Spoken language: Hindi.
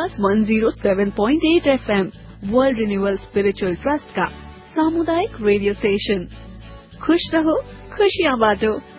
आवाज 107.8 FM world renewal spiritual trust का सामुदायिक रेडियो स्टेशन। खुश रहो, खुशियाँ बांटो।